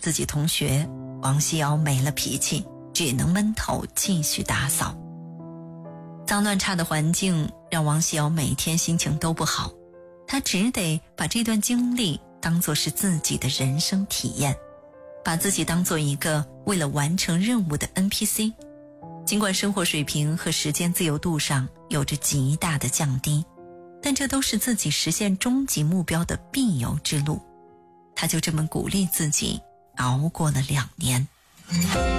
自己同学，王希瑶没了脾气，只能闷头继续打扫。脏乱差的环境让王希瑶每天心情都不好，她只得把这段经历当作是自己的人生体验，把自己当作一个为了完成任务的 NPC。 尽管生活水平和时间自由度上有着极大的降低，但这都是自己实现终极目标的必由之路。她就这么鼓励自己熬过了2年。